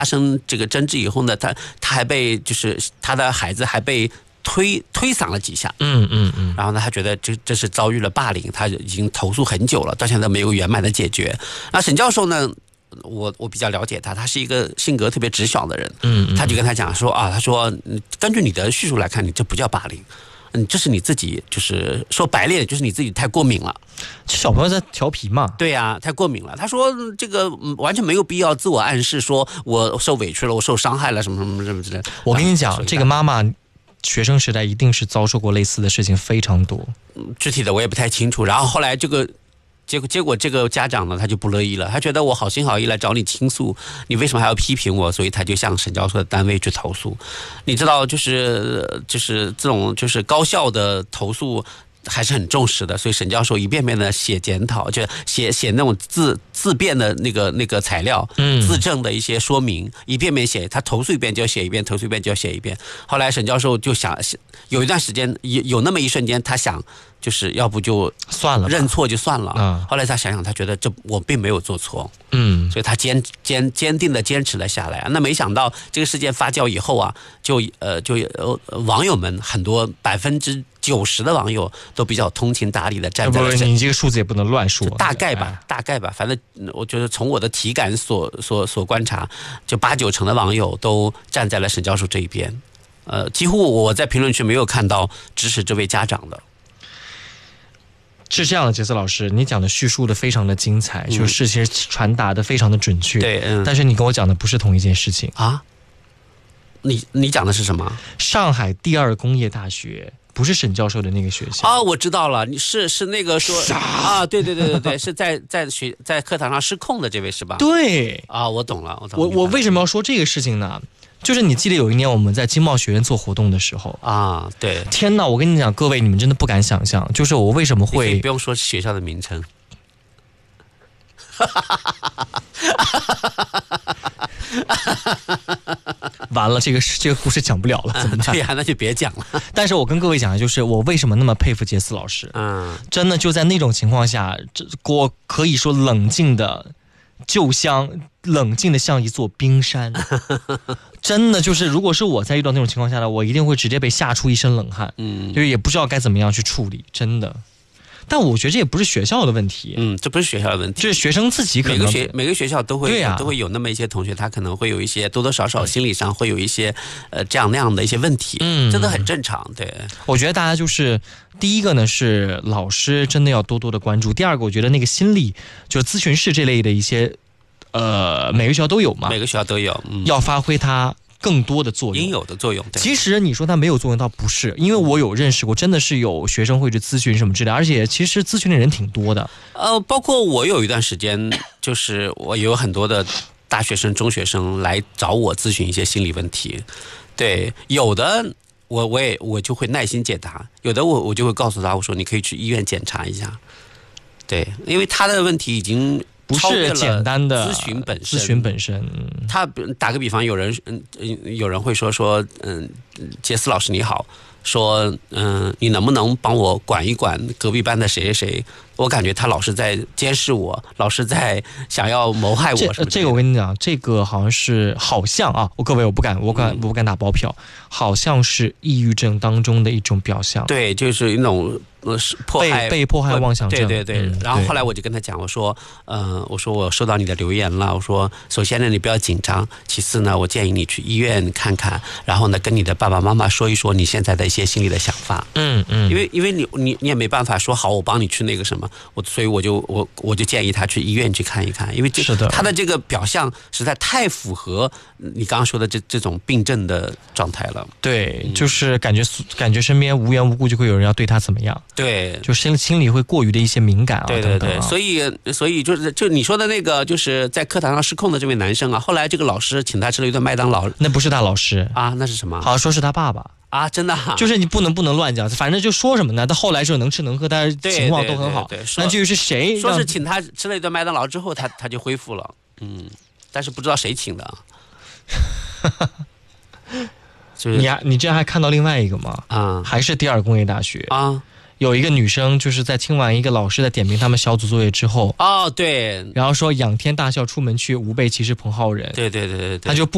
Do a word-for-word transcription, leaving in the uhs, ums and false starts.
发生这个争执以后呢，他他还被就是他的孩子还被推推搡了几下， 嗯嗯嗯， 然后呢，他觉得这这是遭遇了霸凌，他已经投诉很久了，到现在没有圆满的解决。那沈教授呢，我我比较了解他，他是一个性格特别直爽的人， 嗯嗯， 他就跟他讲说啊，他说根据你的叙述来看，你这不叫霸凌。嗯，这是你自己，就是说白了，就是你自己太过敏了。 小朋友在调皮嘛。 对呀、啊，太过敏了。他说这个完全没有必要自我暗示，说我受委屈了，我受伤害了，什么什么什么之类的。 我跟你讲，这个妈妈学生时代一定是遭受过类似的事情，非常多。 具体的我也不太清楚。然后后来这个。结果，结果这个家长呢，他就不乐意了。他觉得我好心好意来找你倾诉，你为什么还要批评我？所以他就向沈教授的单位去投诉。你知道，就是就是这种就是高校的投诉还是很重视的，所以沈教授一遍遍的写检讨，就写写那种自自辩的那个那个材料， 嗯， 自证的一些说明，一遍遍写。他投诉一遍就要写一遍，投诉一遍就要写一遍。后来沈教授就想，有一段时间有有那么一瞬间，他想。就是要不就算了， 认错就算了。 嗯， 后来他想想，他觉得这我并没有做错， 嗯， 所以他坚坚坚定的坚持了下来。那没想到这个事件发酵以后啊，就呃就呃网友们很多百分之九十的网友都比较通情达理的站在了。 不是，你这个数字也不能乱说， 大概吧，大概吧，反正我觉得从我的体感所所所观察，就八九成的网友都站在了沈教授这一边。呃，几乎我在评论区没有看到支持这位家长的。 是这样的，杰斯老师，你讲的叙述的非常的精彩，嗯、就是其实传达的非常的准确。 对，嗯。 但是你跟我讲的不是同一件事情啊。你你讲的是什么？ 上海第二工业大学不是沈教授的那个学校啊、哦，我知道了，你是是那个说啊，对对对对对，是在在学在课堂上失控的这位是吧？ 对啊，我懂了，我懂了。我我为什么要说这个事情呢？就是你记得有一年我们在经贸学院做活动的时候啊，对， 天哪！我跟你讲，各位你们真的不敢想象，就是我为什么会不用说学校的名称， 完了，这个这个故事讲不了了，怎么办？ 对呀、啊，那就别讲了。 但是我跟各位讲的就是我为什么那么佩服杰斯老师， 嗯， 真的就在那种情况下，这我可以说冷静的。就像冷静的像一座冰山，真的就是如果是我在遇到那种情况下呢，我一定会直接被吓出一身冷汗，嗯，就是也不知道该怎么样去处理，真的。但我觉得这也不是学校的问题， 嗯，这不是学校的问题， 这是学生自己可能每个学每个学校都会对、啊、 都会有那么一些同学，他可能会有一些多多少少心理上会有一些呃这样那样的一些问题，嗯，这都很正常。对， 我觉得大家就是第一个呢是老师真的要多多的关注，第二个我觉得那个心理就咨询室这类的一些呃每个学校都有嘛， 每个学校都有，嗯、 要发挥它更多的作用， 应有的作用。 其实你说它没有作用，倒不是，因为我有认识过，真的是有学生会去咨询什么之类的，而且其实咨询的人挺多的。 呃，包括我有一段时间，就是我有很多的大学生、中学生来找我咨询一些心理问题。对，有的我我也我就会耐心解答，有的我我就会告诉他，我说你可以去医院检查一下。对，因为他的问题已经。 不是简单的咨询本身， 咨询本身， 他打个比方，有人嗯有人会说说嗯，杰斯老师你好，说嗯你能不能帮我管一管隔壁班的谁谁谁？我感觉他老是在监视我，老是在想要谋害我什么这。这个我跟你讲，这个好像是好像啊，我各位我不敢我敢、嗯、我不敢打包票，好像是抑郁症当中的一种表象。 对，就是一种。呃，迫害被被迫害妄想症， 对对对、嗯。然后后来我就跟他讲，我说，呃，我说我收到你的留言了，我说，首先呢，你不要紧张，其次呢，我建议你去医院看看，然后呢，跟你的爸爸妈妈说一说你现在的一些心里的想法。 嗯嗯。 因为因为你你你也没办法说好，我帮你去那个什么，我所以我就我我就建议他去医院去看一看，因为这是的， 他的这个表象实在太符合你刚刚说的这这种病症的状态了。 对，嗯、就是感觉感觉身边无缘无故就会有人要对他怎么样。 对， 就心心里会过于的一些敏感啊， 对对对， 等等啊、 所以所以就是就你说的那个，就是在课堂上失控的这位男生啊，后来这个老师请他吃了一顿麦当劳， 那不是他老师啊，那是什么？ 好像说是他爸爸啊，真的、啊， 就是你不能不能乱讲，反正就说什么呢？他后来是能吃能喝，但是情况都很好。 对对对对， 那至于是谁， 说是请他吃了一顿麦当劳之后，他他就恢复了，嗯，但是不知道谁请的。就是、 你还你这还看到另外一个吗？ 啊， 还是第二工业大学啊。 有一个女生就是在听完一个老师的点评他们小组作业之后， 哦对， 然后说仰天大笑出门去，吾辈其实彭浩人， 对对对对对， 他就不